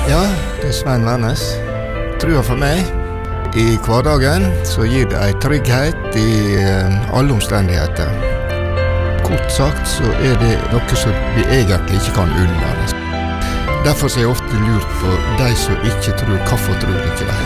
Ja, det er Svein Wærnes. Trua for meg. I hverdagen så gir det en trygghet i alle omstendigheter. Kort sagt så er det noe som vi egentlig ikke kan unnvære. Derfor er jeg ofte lurt på de som ikke tror, hvorfor tror de ikke det.